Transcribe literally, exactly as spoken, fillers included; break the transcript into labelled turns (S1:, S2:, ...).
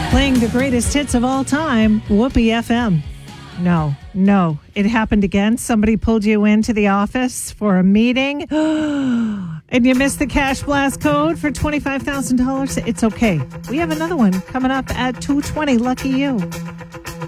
S1: Playing the greatest hits of all time, Whoopee F M. No, no, it happened again. Somebody pulled you into the office for a meeting and you missed the Cash Blast code for twenty-five thousand dollars. It's okay. We have another one coming up at two twenty. Lucky you.